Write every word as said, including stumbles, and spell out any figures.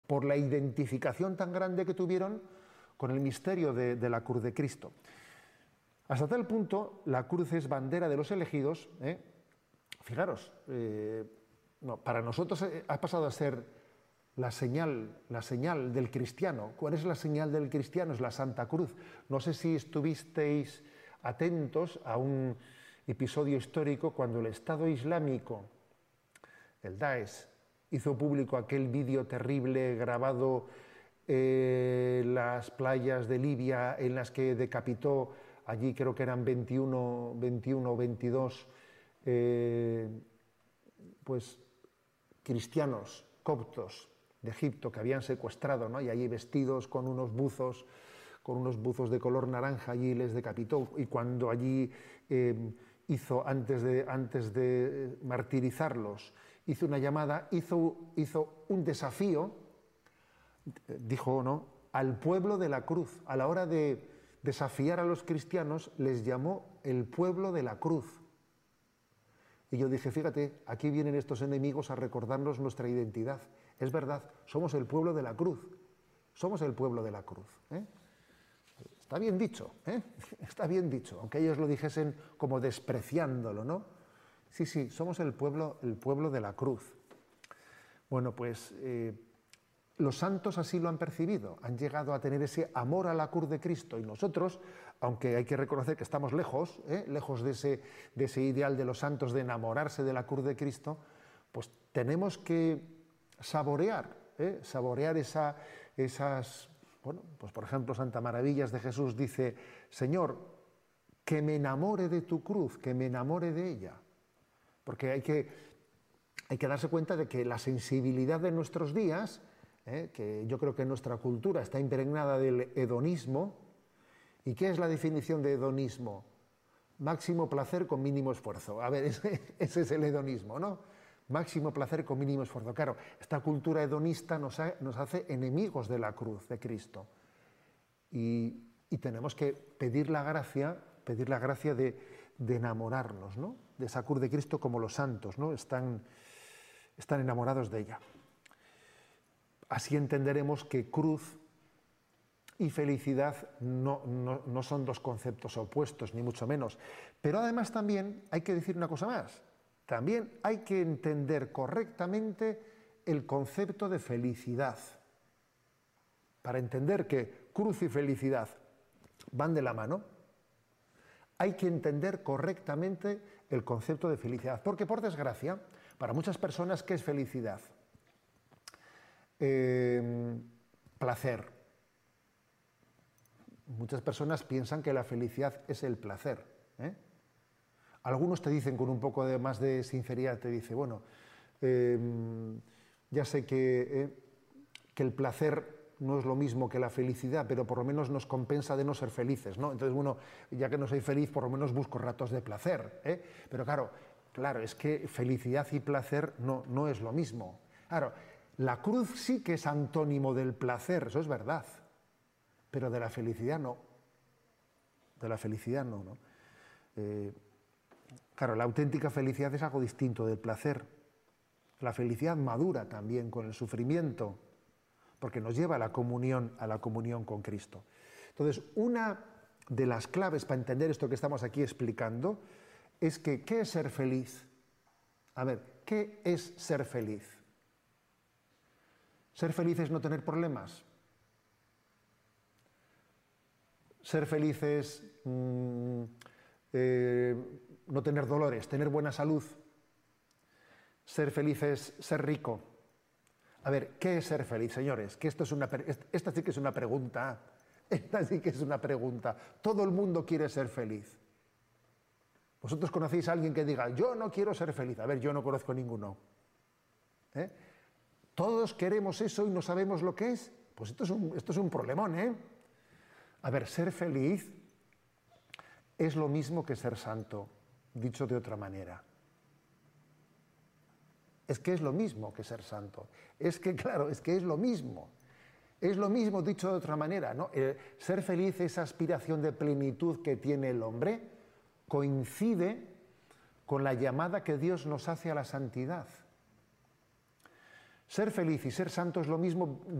por la identificación tan grande que tuvieron con el misterio de, de la cruz de Cristo. Hasta tal punto, la cruz es bandera de los elegidos. ¿eh? Fijaros, eh, no, para nosotros ha pasado a ser la señal, la señal del cristiano. ¿Cuál es la señal del cristiano? Es la Santa Cruz. No sé si estuvisteis atentos a un episodio histórico cuando el Estado Islámico, el Daesh, hizo público aquel vídeo terrible grabado en eh, las playas de Libia, en las que decapitó, allí creo que eran veintiuno, veintiuno o veintidós eh, pues, cristianos coptos de Egipto que habían secuestrado, ¿no? Y allí vestidos con unos buzos, con unos buzos de color naranja, allí les decapitó. Y cuando allí eh, hizo, antes de, antes de martirizarlos, hizo una llamada, hizo, hizo un desafío, dijo, ¿no?, al pueblo de la cruz. A la hora de desafiar a los cristianos, les llamó el pueblo de la cruz. Y yo dije, fíjate, aquí vienen estos enemigos a recordarnos nuestra identidad. Es verdad, somos el pueblo de la cruz. Somos el pueblo de la cruz. ¿eh? Está bien dicho, ¿eh? Está bien dicho, aunque ellos lo dijesen como despreciándolo, ¿no? Sí, sí, somos el pueblo, el pueblo de la cruz. Bueno, pues eh, los santos así lo han percibido, han llegado a tener ese amor a la cruz de Cristo, y nosotros, aunque hay que reconocer que estamos lejos, ¿eh? lejos de ese, de ese ideal de los santos de enamorarse de la cruz de Cristo, pues tenemos que saborear, ¿eh? saborear esa, esas, bueno, pues por ejemplo Santa Maravillas de Jesús dice, Señor, que me enamore de tu cruz, que me enamore de ella, porque hay que, hay que darse cuenta de que la sensibilidad de nuestros días, ¿eh? que yo creo que nuestra cultura está impregnada del hedonismo. ¿Y qué es la definición de hedonismo? Máximo placer con mínimo esfuerzo. A ver, ese, ese es el hedonismo, ¿no? Máximo placer con mínimo esfuerzo. Claro, esta cultura hedonista nos, ha, nos hace enemigos de la cruz de Cristo. Y, y tenemos que pedir la gracia, pedir la gracia de, de enamorarnos, ¿no?, de esa cruz de Cristo, como los santos, ¿no? Están, están enamorados de ella. Así entenderemos que cruz y felicidad no, no, no son dos conceptos opuestos, ni mucho menos. Pero además también hay que decir una cosa más. También hay que entender correctamente el concepto de felicidad. Para entender que cruz y felicidad van de la mano, hay que entender correctamente el concepto de felicidad. Porque, por desgracia, para muchas personas, ¿qué es felicidad? Eh, placer. Muchas personas piensan que la felicidad es el placer. ¿eh? Algunos te dicen con un poco de, más de sinceridad, te dice, bueno, eh, ya sé que, eh, que el placer no es lo mismo que la felicidad, pero por lo menos nos compensa de no ser felices, ¿no? Entonces, bueno, ya que no soy feliz, por lo menos busco ratos de placer. ¿eh? Pero claro, claro, es que felicidad y placer no, no es lo mismo. Claro, la cruz sí que es antónimo del placer, eso es verdad, pero de la felicidad no. De la felicidad no, ¿no? Eh, claro, la auténtica felicidad es algo distinto del placer. La felicidad madura también con el sufrimiento, porque nos lleva a la comunión, a la comunión con Cristo. Entonces, una de las claves para entender esto que estamos aquí explicando es que, ¿qué es ser feliz? A ver, ¿qué es ser feliz? ¿Ser feliz es no tener problemas? ¿Ser feliz es mmm, eh, no tener dolores, tener buena salud? ¿Ser feliz es ser rico? A ver, ¿qué es ser feliz, señores? Que esto es una, esta sí que es una pregunta. Esta sí que es una pregunta. Todo el mundo quiere ser feliz. ¿Vosotros conocéis a alguien que diga, yo no quiero ser feliz? A ver, yo no conozco ninguno. ¿Eh? Todos queremos eso y no sabemos lo que es. Pues esto es un, esto es un problemón, ¿eh? A ver, ser feliz es lo mismo que ser santo, dicho de otra manera. Es que es lo mismo que ser santo. Es que, claro, es que es lo mismo. Es lo mismo dicho de otra manera, ¿no? Eh, ser feliz, esa aspiración de plenitud que tiene el hombre, coincide con la llamada que Dios nos hace a la santidad. Ser feliz y ser santo es lo mismo